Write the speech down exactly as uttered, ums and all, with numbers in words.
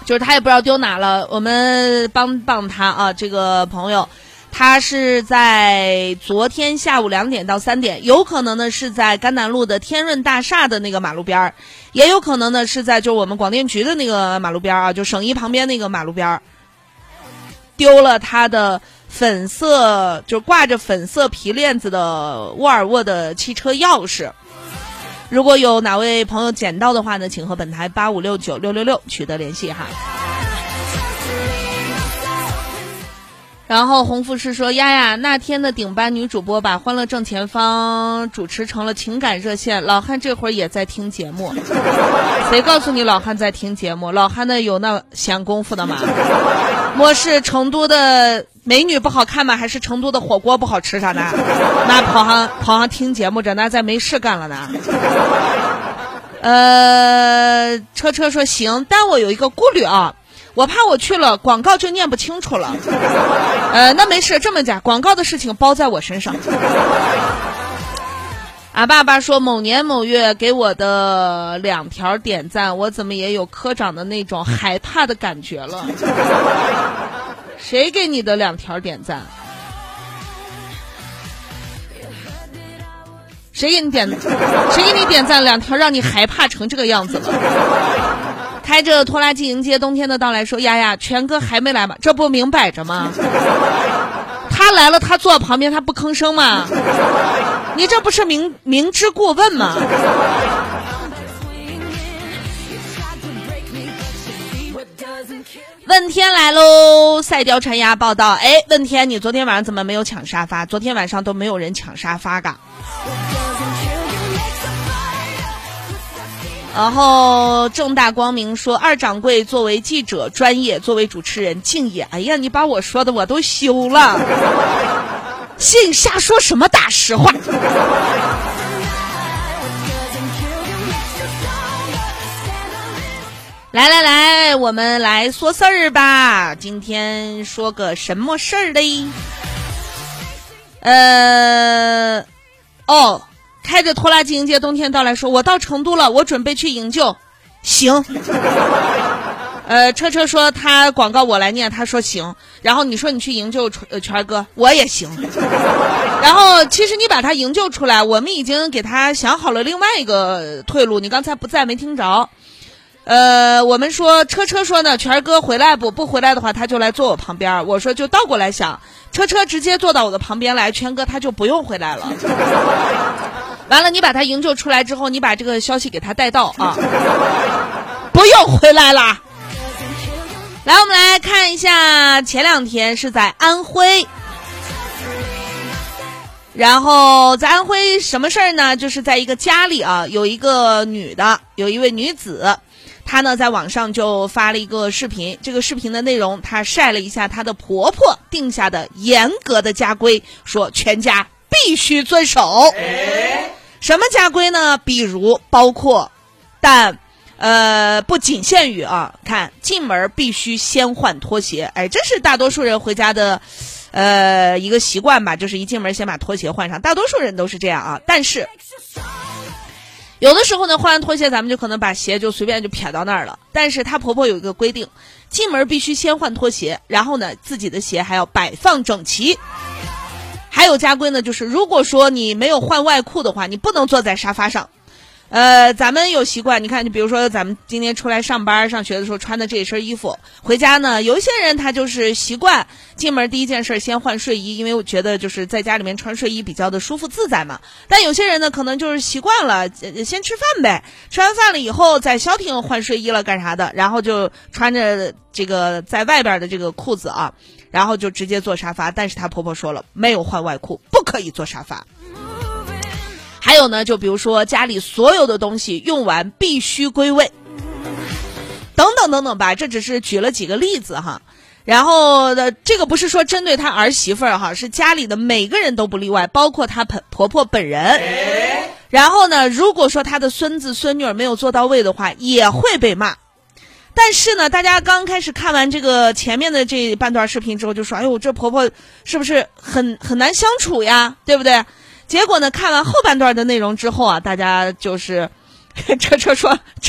就是他也不知道丢哪了，我们帮帮他啊，这个朋友。他是在昨天下午两点到三点，有可能呢是在甘南路的天润大厦的那个马路边，也有可能呢是在就是我们广电局的那个马路边啊，就省一旁边那个马路边，丢了他的粉色就挂着粉色皮链子的沃尔沃的汽车钥匙。如果有哪位朋友捡到的话呢，请和本台八五六九六六六取得联系哈。然后洪富士说，丫丫，那天的顶班女主播把欢乐正前方主持成了情感热线，老汉这会儿也在听节目。谁告诉你老汉在听节目？老汉那有那闲工夫的吗？我是成都的美女不好看吗？还是成都的火锅不好吃啥呢？那跑上跑上听节目着，那在没事干了呢。呃，车车说行，但我有一个顾虑啊，我怕我去了广告就念不清楚了。呃，那没事，这么讲，广告的事情包在我身上。俺爸爸说某年某月给我的两条点赞，我怎么也有科长的那种害怕的感觉了。谁给你的两条点赞？谁给你点谁给你点赞两条让你害怕成这个样子了？开着拖拉机迎接冬天的到来，说丫丫，全哥还没来吗？这不明摆着吗？他来了，他坐我旁边，他不吭声吗？你这不是明明知故问吗？问天来喽，赛貂蝉鸭报道。哎，问天，你昨天晚上怎么没有抢沙发？昨天晚上都没有人抢沙发嘎。然后正大光明说，二掌柜作为记者专业，作为主持人敬业。哎呀，你把我说的我都羞了，信瞎说什么大实话。来来来，我们来说事儿吧。今天说个什么事儿嘞？呃，哦，开着拖拉机迎接冬天到来，说我到成都了，我准备去营救。行。呃，车车说他广告我来念，他说行。然后你说你去营救呃权哥，我也行。然后其实你把他营救出来，我们已经给他想好了另外一个退路，你刚才不在没听着。呃，我们说车车说呢，权哥回来不不回来的话，他就来坐我旁边。我说就倒过来想，车车直接坐到我的旁边来，权哥他就不用回来了。完了，你把他营救出来之后，你把这个消息给他带到啊，不用回来啦。来，我们来看一下，前两天是在安徽。然后在安徽什么事儿呢？就是在一个家里啊，有一个女的，有一位女子，她呢在网上就发了一个视频。这个视频的内容，她晒了一下她的婆婆定下的严格的家规，说全家必须遵守。什么家规呢？比如包括，但呃不仅限于啊，看进门必须先换拖鞋。哎，这是大多数人回家的。呃，一个习惯吧，就是一进门先把拖鞋换上，大多数人都是这样啊。但是有的时候呢，换完拖鞋咱们就可能把鞋就随便就撇到那儿了。但是她婆婆有一个规定，进门必须先换拖鞋，然后呢自己的鞋还要摆放整齐。还有家规呢，就是如果说你没有换外裤的话，你不能坐在沙发上。呃，咱们有习惯，你看，你比如说咱们今天出来上班上学的时候穿的这一身衣服，回家呢，有一些人他就是习惯进门第一件事先换睡衣，因为我觉得就是在家里面穿睡衣比较的舒服自在嘛。但有些人呢，可能就是习惯了先吃饭呗，吃完饭了以后再消停换睡衣了干啥的，然后就穿着这个在外边的这个裤子啊，然后就直接坐沙发。但是她婆婆说了，没有换外裤不可以坐沙发。还有呢，就比如说家里所有的东西用完必须归位，等等等等吧，这只是举了几个例子哈。然后的这个不是说针对她儿媳妇儿哈，是家里的每个人都不例外，包括她婆婆本人。然后呢，如果说她的孙子孙女没有做到位的话，也会被骂。但是呢，大家刚开始看完这个前面的这半段视频之后，就说：“哎呦，这婆婆是不是很很难相处呀？对不对？”结果呢，看完后半段的内容之后啊，大家就是车车说